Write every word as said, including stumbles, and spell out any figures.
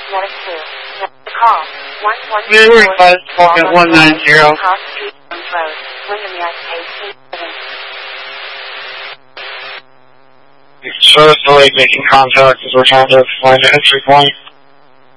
Medic two. Call one one New request Vulcan one nine zero. Cross Street Road, Windermere, eighteen seven. Service delayed making contact as we're trying to find an entry point.